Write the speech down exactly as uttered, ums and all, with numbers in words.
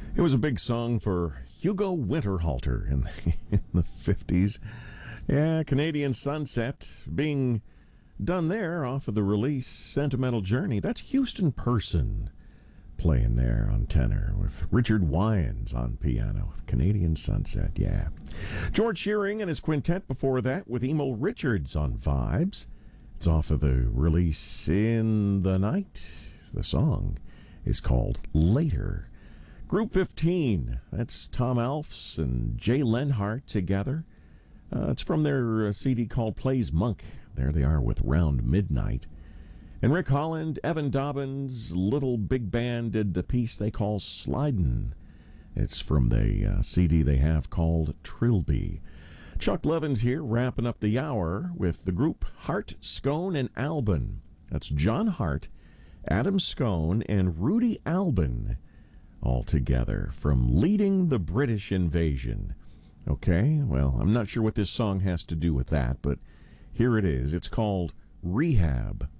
It was a big song for Hugo Winterhalter in the, in the fifties. Yeah, Canadian Sunset being done there off of the release Sentimental Journey. That's Houston Person playing there on tenor with Richard Wyans on piano with Canadian Sunset, yeah. George Shearing and his quintet before that with Emil Richards on vibes. It's off of the release In the Night. The song is called Later. Group fifteen, that's Tom Alfs and Jay Lenhart together. Uh, it's from their uh, C D called Plays Monk. There they are with Round Midnight. And Rick Holland, Evan Dobbins, Little Big Band did the piece they call Slidin'. It's from the uh, C D they have called Trilby. Chuck Levin's here wrapping up the hour with the group Hart, Scone, and Albin. That's John Hart, Adam Scone, and Rudy Albin all together from Leading the British Invasion. Okay, well, I'm not sure what this song has to do with that, but here it is. It's called Rehab.